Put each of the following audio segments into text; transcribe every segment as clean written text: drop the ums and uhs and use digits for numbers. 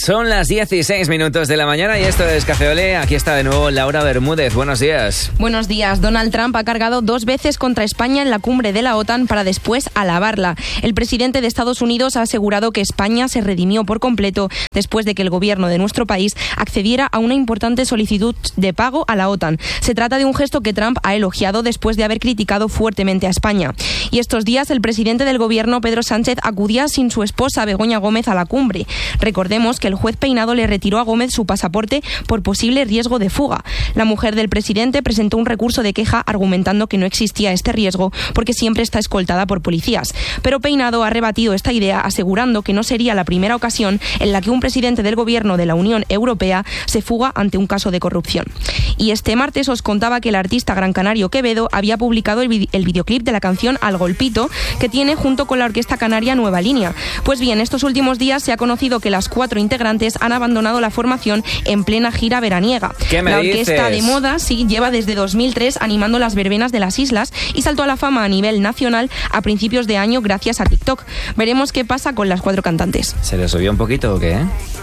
Son las 16 minutos de la mañana y esto es Café Olé. Aquí está de nuevo Laura Bermúdez. Buenos días. Buenos días. Donald Trump ha cargado 2 veces contra España en la cumbre de la OTAN para después alabarla. El presidente de Estados Unidos ha asegurado que España se redimió por completo después de que el gobierno de nuestro país accediera a una importante solicitud de pago a la OTAN. Se trata de un gesto que Trump ha elogiado después de haber criticado fuertemente a España. Y estos días el presidente del gobierno, Pedro Sánchez, acudía sin su esposa, Begoña Gómez, a la cumbre. Recordemos que el juez Peinado le retiró a Gómez su pasaporte por posible riesgo de fuga. La mujer del presidente presentó un recurso de queja argumentando que no existía este riesgo porque siempre está escoltada por policías. Pero Peinado ha rebatido esta idea asegurando que no sería la primera ocasión en la que un presidente del gobierno de la Unión Europea se fuga ante un caso de corrupción. Y este martes os contaba que el artista gran canario Quevedo había publicado el videoclip de la canción Al Golpito que tiene junto con la orquesta canaria Nueva Línea. Pues bien, estos últimos días se ha conocido que las 4 integrantes han abandonado la formación en plena gira veraniega. La orquesta de moda sí lleva desde 2003 animando las verbenas de las islas y saltó a la fama a nivel nacional a principios de año gracias a TikTok. Veremos qué pasa con las 4 cantantes. ¿Se les subió un poquito o qué?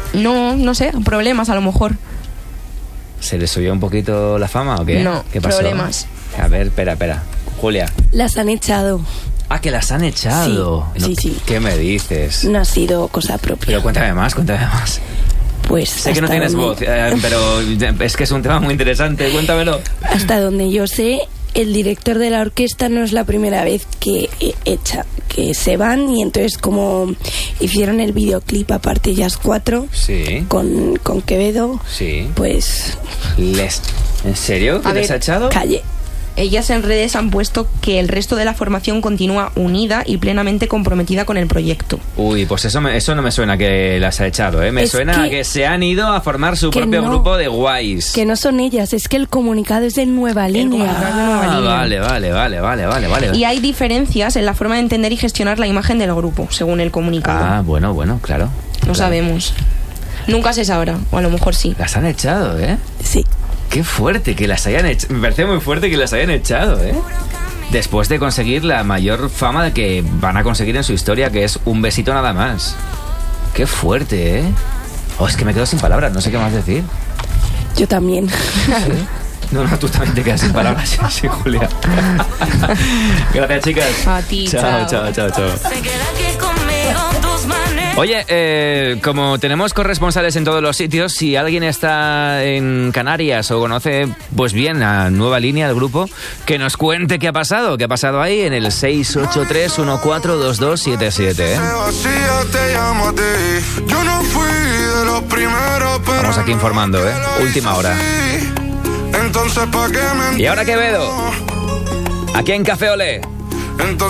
No sé, problemas a lo mejor. ¿Se les subió un poquito la fama o qué? No, ¿Qué pasó? Problemas. A ver, espera. Julia. Las han echado. Ah, que las han echado. Sí. ¿Qué me dices? No ha sido cosa propia. Pero cuéntame más. Pues sé que no tienes voz, pero es que es un tema muy interesante. Cuéntamelo. Hasta donde yo sé, el director de la orquesta no es la primera vez que que se van, y entonces como hicieron el videoclip aparte ellas 4, sí, con Quevedo, sí, pues... ¿En serio? ¿Que les ha echado? Calle. Ellas en redes han puesto que el resto de la formación continúa unida y plenamente comprometida con el proyecto. Uy, pues eso no me suena que las ha echado, ¿eh? Me suena a que se han ido a formar su propio grupo de guays. Que no son ellas, es que el comunicado es de Nueva Línea. Vale. Y hay diferencias en la forma de entender y gestionar la imagen del grupo, según el comunicado. Ah, bueno, claro. No sabemos. Nunca se sabrá, o a lo mejor sí. Las han echado, ¿eh? Sí. Qué fuerte que las hayan echado. Me parece muy fuerte que las hayan echado, ¿eh? Después de conseguir la mayor fama que van a conseguir en su historia, que es un besito nada más. Qué fuerte, ¿eh? Es que me quedo sin palabras, no sé qué más decir. Yo también. ¿Sí? No, tú también te quedas sin palabras. Sí, Julia. Gracias, chicas. A ti, chao. Oye, como tenemos corresponsales en todos los sitios, si alguien está en Canarias o conoce pues bien a Nueva Línea, el grupo, que nos cuente qué ha pasado ahí en el 683142277, ¿eh? Vamos aquí informando, ¿eh? Última hora. Y ahora Quevedo, aquí en Café Olé.